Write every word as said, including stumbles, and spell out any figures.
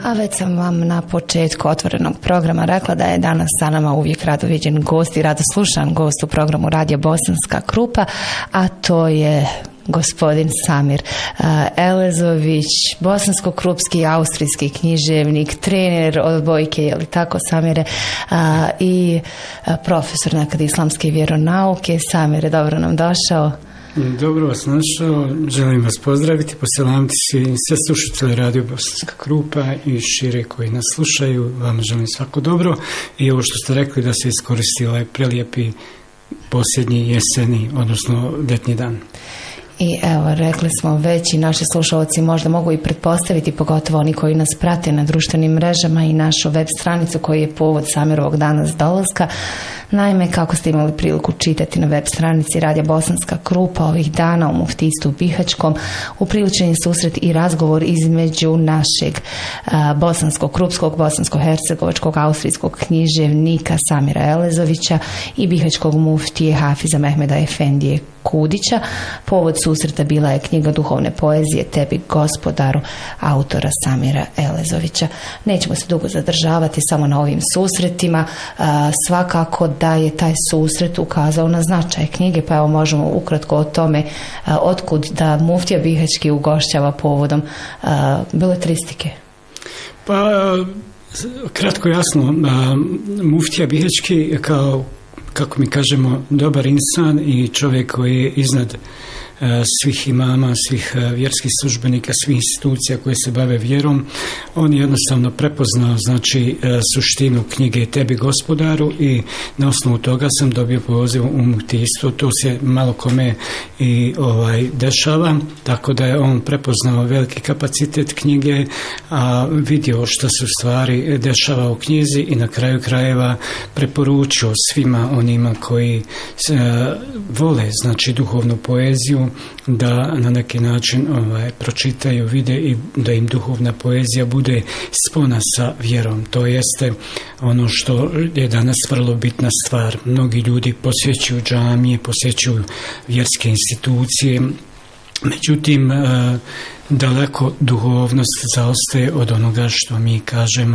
A već sam vam na početku otvorenog programa rekla da je danas sa nama uvijek rado viđen gost i rado slušan gost u programu Radija Bosanska Krupa, a to je gospodin Samir uh, Elezović, bosansko-krupski austrijski književnik, trener odbojke, je li tako, Samire, uh, i uh, profesor nekad islamske vjeronauke. Samire, dobro nam došao. Dobro vas našao, želim vas pozdraviti, poselamiti svi, sve slušatelje Radio Bosanska Krupa i šire koji nas slušaju, vama želim svako dobro i ovo što ste rekli da se iskoristi ovaj prelijepi posljednji jeseni, odnosno ljetni dan. I evo, rekli smo već i naši slušalci možda mogu i pretpostaviti, pogotovo oni koji nas prate na društvenim mrežama i našu web stranicu koji je povod Samirovog danas dolaska. Naime, kako ste imali priliku čitati na web stranici Radija Bosanska Krupa, ovih dana u Muftijstvu Bihaćkom upriličen je susret i razgovor između našeg a, bosansko-krupskog, bosansko-hercegovačkog, austrijskog književnika Samira Elezovića i bihaćkog muftije Hafiza Mehmeda Efendije Kudića. Povod susreta bila je knjiga duhovne poezije Tebi gospodaru autora Samira Elezovića. Nećemo se dugo zadržavati samo na ovim susretima. A, svakako da je taj susret ukazao na značaj knjige, pa evo možemo ukratko o tome a, otkud da muftija bihaćki ugošćava povodom a, beletristike. Pa kratko jasno, a, muftija bihaćki kao, kako mi kažemo, dobar insan i čovjek koji je iznad svih imama, svih vjerskih službenika, svih institucija koje se bave vjerom. On je jednostavno prepoznao, znači, suštinu knjige Tebi gospodaru i na osnovu toga sam dobio poziv u muftijstvo. To se malo kome i ovaj dešava, tako da je on prepoznao veliki kapacitet knjige, a vidio što se u stvari dešava u knjizi i na kraju krajeva preporučio svima onima koji se, vole, znači, duhovnu poeziju, da na neki način ovaj, pročitaju, vide i da im duhovna poezija bude spona sa vjerom. To jeste ono što je danas vrlo bitna stvar. Mnogi ljudi posjećuju džamije, posjećuju vjerske institucije, međutim daleko duhovnost zaostaje od onoga što mi kažemo